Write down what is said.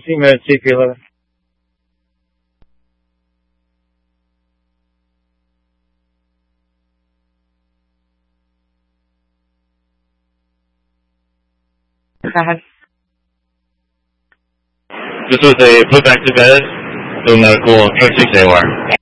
Seat minute CP11. Go ahead. This was a put back to bed, so medical truck 6 AOR.